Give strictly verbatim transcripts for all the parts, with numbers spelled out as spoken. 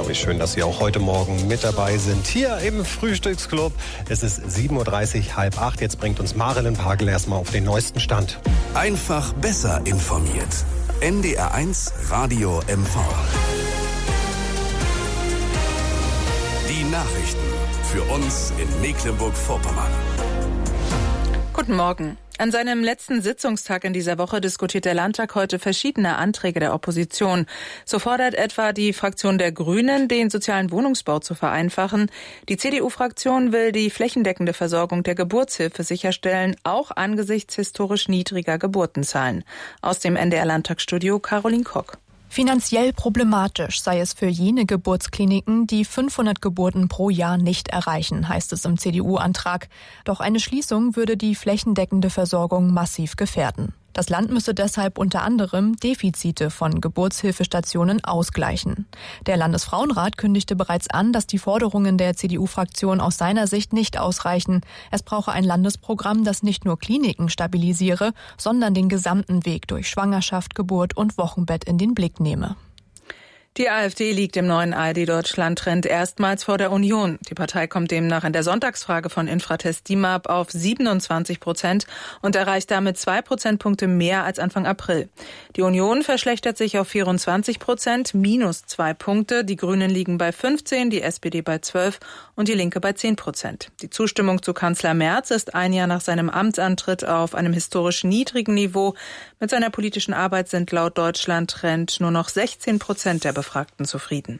Hallo, wie schön, dass Sie auch heute Morgen mit dabei sind. Hier im Frühstücksclub. Es ist sieben Uhr dreißig, halb acht. Jetzt bringt uns Marilyn Pagel erstmal auf den neuesten Stand. Einfach besser informiert. N D R eins Radio M V. Die Nachrichten für uns in Mecklenburg-Vorpommern. Guten Morgen. An seinem letzten Sitzungstag in dieser Woche diskutiert der Landtag heute verschiedene Anträge der Opposition. So fordert etwa die Fraktion der Grünen, den sozialen Wohnungsbau zu vereinfachen. Die C D U-Fraktion will die flächendeckende Versorgung der Geburtshilfe sicherstellen, auch angesichts historisch niedriger Geburtenzahlen. Aus dem N D R-Landtagsstudio Caroline Kock. Finanziell problematisch sei es für jene Geburtskliniken, die fünfhundert Geburten pro Jahr nicht erreichen, heißt es im C D U-Antrag. Doch eine Schließung würde die flächendeckende Versorgung massiv gefährden. Das Land müsse deshalb unter anderem Defizite von Geburtshilfestationen ausgleichen. Der Landesfrauenrat kündigte bereits an, dass die Forderungen der C D U-Fraktion aus seiner Sicht nicht ausreichen. Es brauche ein Landesprogramm, das nicht nur Kliniken stabilisiere, sondern den gesamten Weg durch Schwangerschaft, Geburt und Wochenbett in den Blick nehme. Die AfD liegt im neuen A R D-Deutschland-Trend erstmals vor der Union. Die Partei kommt demnach in der Sonntagsfrage von Infratest DIMAP auf siebenundzwanzig Prozent und erreicht damit zwei Prozentpunkte mehr als Anfang April. Die Union verschlechtert sich auf vierundzwanzig Prozent, minus zwei Punkte. Die Grünen liegen bei fünfzehn, die S P D bei zwölf und die Linke bei zehn Prozent. Die Zustimmung zu Kanzler Merz ist ein Jahr nach seinem Amtsantritt auf einem historisch niedrigen Niveau. Mit seiner politischen Arbeit sind laut Deutschland-Trend nur noch sechzehn Prozent der Befragten zufrieden.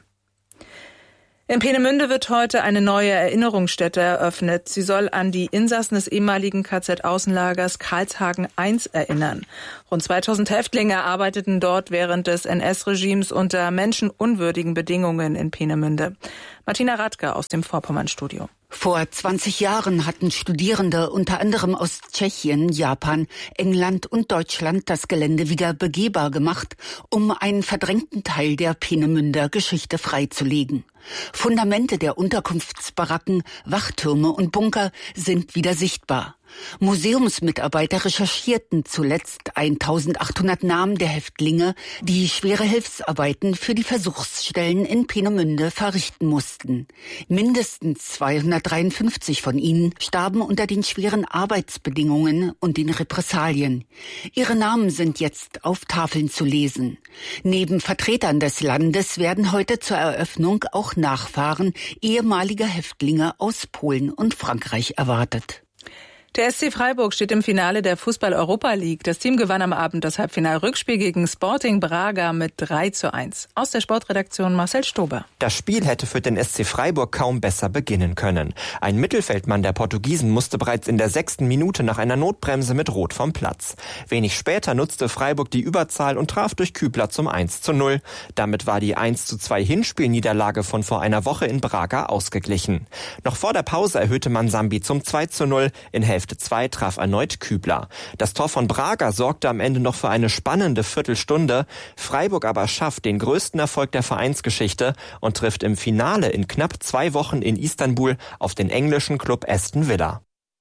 In Peenemünde wird heute eine neue Erinnerungsstätte eröffnet. Sie soll an die Insassen des ehemaligen K Z-Außenlagers Karlshagen eins erinnern. Rund zweitausend Häftlinge arbeiteten dort während des N S-Regimes unter menschenunwürdigen Bedingungen in Peenemünde. Martina Radke aus dem Vorpommern-Studio. Vor zwanzig Jahren hatten Studierende unter anderem aus Tschechien, Japan, England und Deutschland das Gelände wieder begehbar gemacht, um einen verdrängten Teil der Peenemünder Geschichte freizulegen. Fundamente der Unterkunftsbaracken, Wachtürme und Bunker sind wieder sichtbar. Museumsmitarbeiter recherchierten zuletzt eintausendachthundert Namen der Häftlinge, die schwere Hilfsarbeiten für die Versuchsstellen in Peenemünde verrichten mussten. Mindestens zweihundertdreiundfünfzig von ihnen starben unter den schweren Arbeitsbedingungen und den Repressalien. Ihre Namen sind jetzt auf Tafeln zu lesen. Neben Vertretern des Landes werden heute zur Eröffnung auch Nachfahren ehemaliger Häftlinge aus Polen und Frankreich erwartet. Der S C Freiburg steht im Finale der Fußball-Europa League. Das Team gewann am Abend das Halbfinal-Rückspiel gegen Sporting Braga mit drei zu eins. Aus der Sportredaktion Marcel Stober. Das Spiel hätte für den S C Freiburg kaum besser beginnen können. Ein Mittelfeldmann der Portugiesen musste bereits in der sechsten Minute nach einer Notbremse mit Rot vom Platz. Wenig später nutzte Freiburg die Überzahl und traf durch Kübler zum eins zu null. Damit war die eins zu zwei Hinspielniederlage von vor einer Woche in Braga ausgeglichen. Noch vor der Pause erhöhte man Sambi zum zwei zu null. In Hälfte zwei traf erneut Kübler. Das Tor von Braga sorgte am Ende noch für eine spannende Viertelstunde. Freiburg aber schafft den größten Erfolg der Vereinsgeschichte und trifft im Finale in knapp zwei Wochen in Istanbul auf den englischen Club Aston Villa.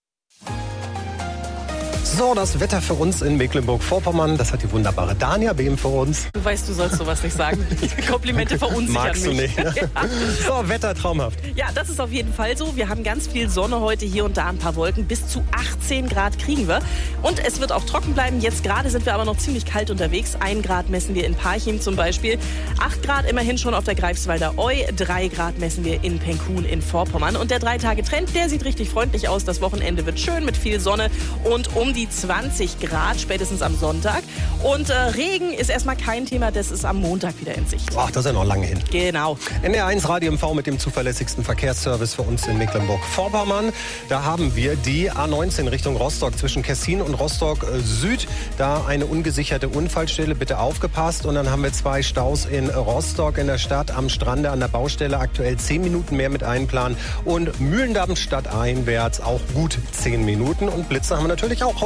So, das Wetter für uns in Mecklenburg-Vorpommern, das hat die wunderbare Dania Behm für uns. Du weißt, du sollst sowas nicht sagen. Komplimente verunsichern Magst mich. du nicht, ne? Ja. So, Wetter traumhaft. Ja, das ist auf jeden Fall so. Wir haben ganz viel Sonne heute, hier und da ein paar Wolken. Bis zu achtzehn Grad kriegen wir. Und es wird auch trocken bleiben. Jetzt gerade sind wir aber noch ziemlich kalt unterwegs. Ein Grad messen wir in Parchim zum Beispiel. Acht Grad immerhin schon auf der Greifswalder Eu. Drei Grad messen wir in Penkun in Vorpommern. Und der Drei-Tage-Trend, der sieht richtig freundlich aus. Das Wochenende wird schön mit viel Sonne und um die zwanzig Grad, spätestens am Sonntag. Und äh, Regen ist erstmal kein Thema, das ist am Montag wieder in Sicht. Ach, das ist ja noch lange hin. Genau. N D R eins Radio M V mit dem zuverlässigsten Verkehrsservice für uns in Mecklenburg-Vorpommern. Da haben wir die A neunzehn Richtung Rostock zwischen Kessin und Rostock Süd. Da eine ungesicherte Unfallstelle, bitte aufgepasst. Und dann haben wir zwei Staus in Rostock in der Stadt am Strande an der Baustelle. Aktuell zehn Minuten mehr mit einplanen. Und Mühlendamm stadteinwärts auch gut zehn Minuten. Und Blitze haben wir natürlich auch heute.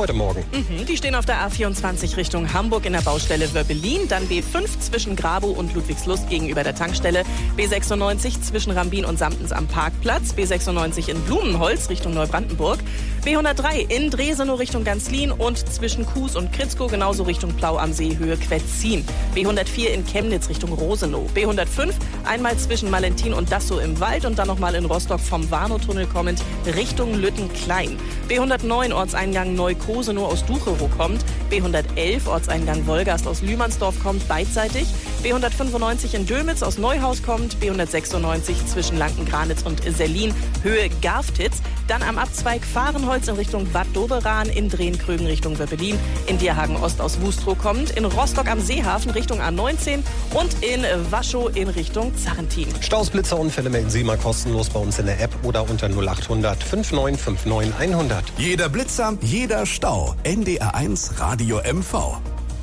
heute Morgen. Mhm, die stehen auf der A vierundzwanzig Richtung Hamburg in der Baustelle Wöbbelin, dann B fünf zwischen Grabow und Ludwigslust gegenüber der Tankstelle, B sechsundneunzig zwischen Rambin und Samtens am Parkplatz, B sechsundneunzig in Blumenholz Richtung Neubrandenburg, B hundertdrei in Dresenow Richtung Ganzlin und zwischen Kues und Kritzkow genauso Richtung Plau am See Höhe Quetzin, B hundertvier in Chemnitz Richtung Rosenow, B hundertfünf einmal zwischen Malentin und Dassow im Wald und dann nochmal in Rostock vom Warnow-Tunnel kommend Richtung Lüttenklein, B hundertneun Ortseingang Neukosenow aus Ducherow kommt, B hundertelf Ortseingang Wolgast aus Lühmannsdorf kommt beidseitig, B hundertfünfundneunzig in Dömitz aus Neuhaus kommt, B hundertsechsundneunzig zwischen Lanken-Granitz und Sellin Höhe Garftitz, dann am Abzweig Fahrenholz in Richtung Bad Doberan, in Drehn-Krögen Richtung Wöbbelin, in Dierhagen Ost aus Wustrow kommt, in Rostock am Seehafen Richtung A neunzehn und in Waschow in Richtung Zarrentin. Staus, Blitzer, Unfälle melden Sie mal kostenlos bei uns in der App oder unter null acht hundert fünfundneunzig neunundfünfzig hundert. Jeder Blitzer, jeder Stau. N D R eins Radio M V.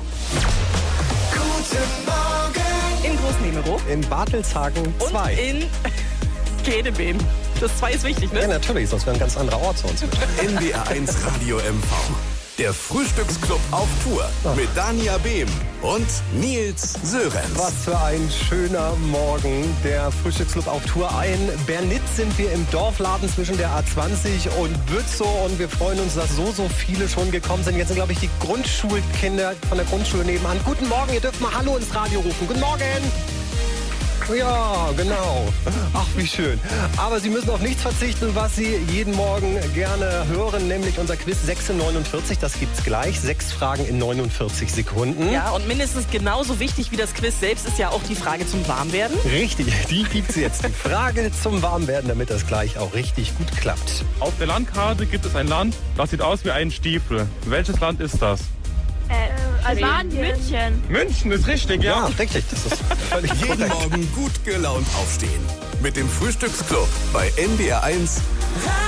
Guten Morgen. In Großnemerow In Bartelshagen zwei. und in Kedebeen. Das zwei ist wichtig, Ja, ne? natürlich, sonst wäre ein ganz anderer Ort sonst. N D R eins Radio M V. Der Frühstücksclub auf Tour mit Dania Behm und Nils Sörenz. Was für ein schöner Morgen. Der Frühstücksclub auf Tour. In Bernitz sind wir im Dorfladen zwischen der A zwanzig und Bützow und wir freuen uns, dass so, so viele schon gekommen sind. Jetzt sind, glaube ich, die Grundschulkinder von der Grundschule nebenan. Guten Morgen, ihr dürft mal Hallo ins Radio rufen. Guten Morgen. Ja, genau. Ach, wie schön. Aber Sie müssen auf nichts verzichten, was Sie jeden Morgen gerne hören, nämlich unser Quiz sechs in neunundvierzig. Das gibt's gleich. Sechs Fragen in neunundvierzig Sekunden. Ja, und mindestens genauso wichtig wie das Quiz selbst ist ja auch die Frage zum Warmwerden. Richtig, die gibt's jetzt. Die Frage zum Warmwerden, damit das gleich auch richtig gut klappt. Auf der Landkarte gibt es ein Land, das sieht aus wie ein Stiefel. Welches Land ist das? Äh, Albanien. München. München ist richtig, Ja, ja. richtig. Das ist völlig Jeden korrekt. Morgen gut gelaunt aufstehen. Mit dem Frühstücksclub bei N D R eins